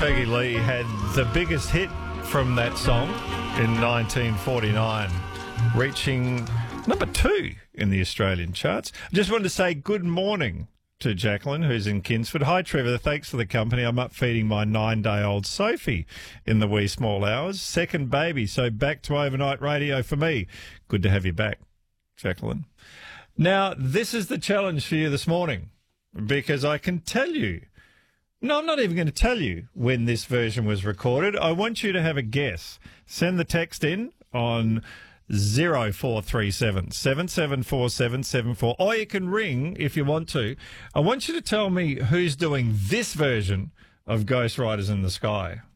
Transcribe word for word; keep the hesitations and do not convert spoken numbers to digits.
Peggy Lee had the biggest hit from that song in nineteen forty-nine, reaching number two in the Australian charts. I just wanted to say good morning to Jacqueline, who's in Kingsford. Hi, Trevor. Thanks for the company. I'm up feeding my nine-day-old Sophie in the wee small hours. Second baby, so back to overnight radio for me. Good to have you back, Jacqueline. Now, this is the challenge for you this morning, because I can tell you, no, I'm not even going to tell you when this version was recorded. I want you to have a guess. Send the text in on zero four three seven, seven seven four seven seven four, or you can ring if you want to. I want you to tell me who's doing this version of Ghost Riders in the Sky.